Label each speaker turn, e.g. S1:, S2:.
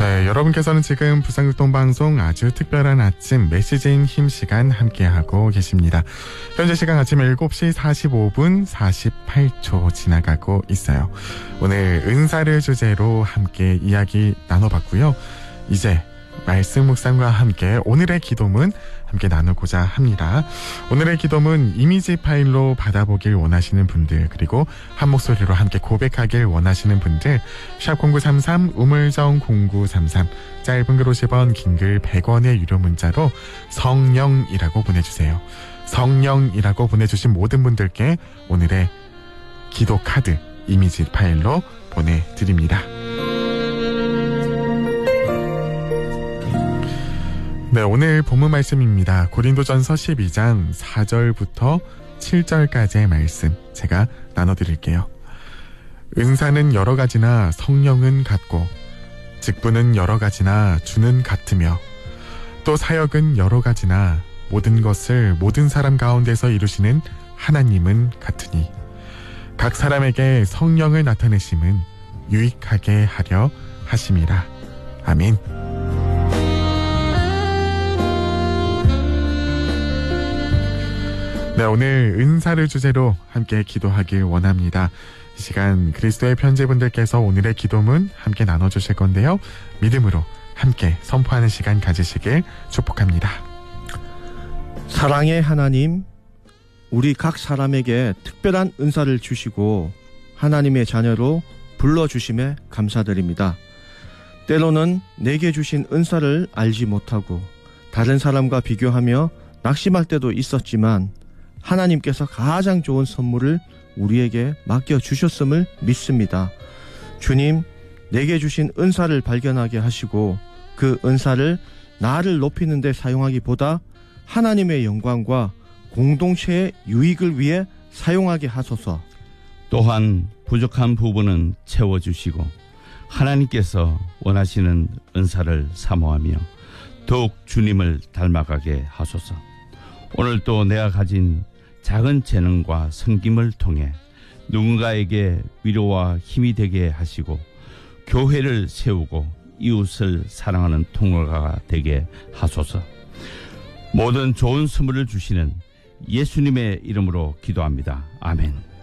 S1: 네, 여러분께서는 지금 부산극동방송 아주 특별한 아침 메시지인 힘 시간 함께하고 계십니다. 현재 시간 아침 7시 45분 48초 지나가고 있어요. 오늘 은사를 주제로 함께 이야기 나눠봤고요. 이제 말씀 묵상과 함께 오늘의 기도문 함께 나누고자 합니다. 오늘의 기도문 이미지 파일로 받아보길 원하시는 분들, 그리고 한 목소리로 함께 고백하길 원하시는 분들, 샵 0933 우물정 0933 짧은 글 50원, 긴 글 100원의 유료 문자로 성령이라고 보내주세요. 성령이라고 보내주신 모든 분들께 오늘의 기도 카드 이미지 파일로 보내드립니다. 네, 오늘 본문 말씀입니다. 고린도전서 12장 4절부터 7절까지의 말씀 제가 나눠드릴게요. 은사는 여러 가지나 성령은 같고, 직분은 여러 가지나 주는 같으며, 또 사역은 여러 가지나 모든 것을 모든 사람 가운데서 이루시는 하나님은 같으니, 각 사람에게 성령을 나타내심은 유익하게 하려 하심이라. 아멘. 네, 오늘 은사를 주제로 함께 기도하길 원합니다. 이 시간 그리스도의 편지분들께서 오늘의 기도문 함께 나눠주실 건데요. 믿음으로 함께 선포하는 시간 가지시길 축복합니다.
S2: 사랑의 하나님, 우리 각 사람에게 특별한 은사를 주시고 하나님의 자녀로 불러주심에 감사드립니다. 때로는 내게 주신 은사를 알지 못하고 다른 사람과 비교하며 낙심할 때도 있었지만, 하나님께서 가장 좋은 선물을 우리에게 맡겨주셨음을 믿습니다. 주님, 내게 주신 은사를 발견하게 하시고 그 은사를 나를 높이는 데 사용하기보다 하나님의 영광과 공동체의 유익을 위해 사용하게 하소서.
S3: 또한 부족한 부분은 채워주시고 하나님께서 원하시는 은사를 사모하며 더욱 주님을 닮아가게 하소서. 오늘도 내가 가진 작은 재능과 섬김을 통해 누군가에게 위로와 힘이 되게 하시고 교회를 세우고 이웃을 사랑하는 통로가 되게 하소서. 모든 좋은 선물을 주시는 예수님의 이름으로 기도합니다. 아멘.